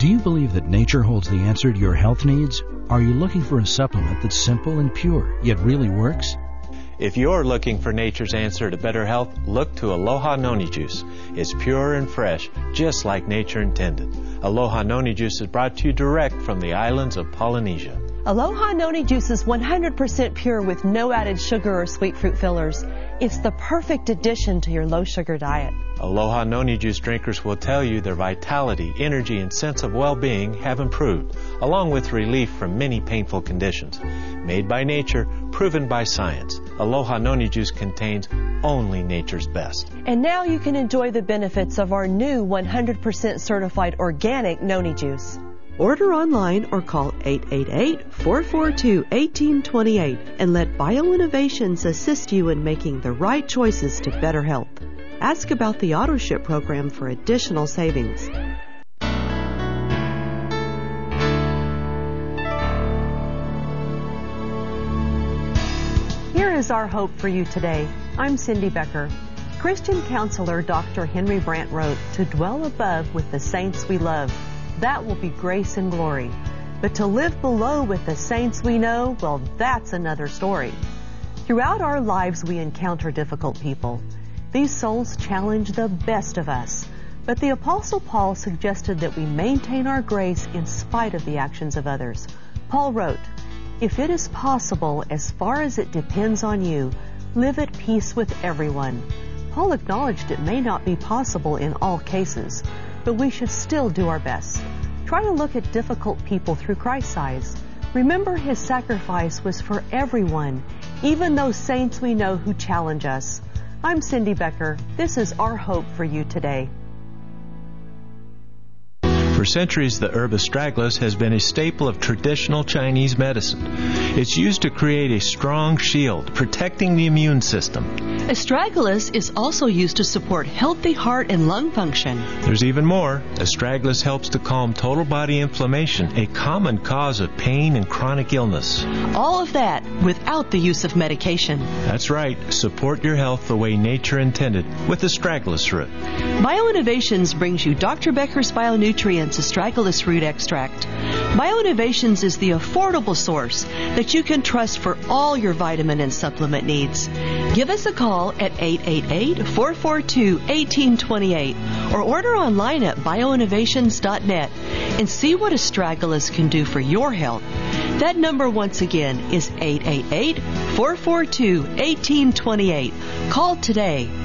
Do you believe that nature holds the answer to your health needs? Are you looking for a supplement that's simple and pure, yet really works? If you're looking for nature's answer to better health, look to Aloha Noni Juice. It's pure and fresh, just like nature intended. Aloha Noni Juice is brought to you direct from the islands of Polynesia. Aloha Noni Juice is 100% pure with no added sugar or sweet fruit fillers. It's the perfect addition to your low-sugar diet. Aloha Noni Juice drinkers will tell you their vitality, energy, and sense of well-being have improved, along with relief from many painful conditions. Made by nature, proven by science, Aloha Noni Juice contains only nature's best. And now you can enjoy the benefits of our new 100% certified organic Noni Juice. Order online or call 888-442-1828 and let BioInnovations assist you in making the right choices to better health. Ask about the AutoShip program for additional savings. Here is our hope for you today. I'm Cindy Becker. Christian counselor Dr. Henry Brandt wrote, "To dwell above with the saints we love, that will be grace and glory. But to live below with the saints we know, well, that's another story." Throughout our lives, we encounter difficult people. These souls challenge the best of us. But the Apostle Paul suggested that we maintain our grace in spite of the actions of others. Paul wrote, "If it is possible, as far as it depends on you, live at peace with everyone." Paul acknowledged it may not be possible in all cases, but we should still do our best. Try to look at difficult people through Christ's eyes. Remember His sacrifice was for everyone, even those saints we know who challenge us. I'm Cindy Becker. This is our hope for you today. For centuries, the herb astragalus has been a staple of traditional Chinese medicine. It's used to create a strong shield, protecting the immune system. Astragalus is also used to support healthy heart and lung function. There's even more. Astragalus helps to calm total body inflammation, a common cause of pain and chronic illness. All of that without the use of medication. That's right. Support your health the way nature intended with astragalus root. BioInnovations brings you Dr. Becker's Bionutrients Astragalus Root Extract. BioInnovations is the affordable source that you can trust for all your vitamin and supplement needs. Give us a call at 888-442-1828 or order online at bioinnovations.net and see what astragalus can do for your health. That number once again is 888-442-1828. Call today.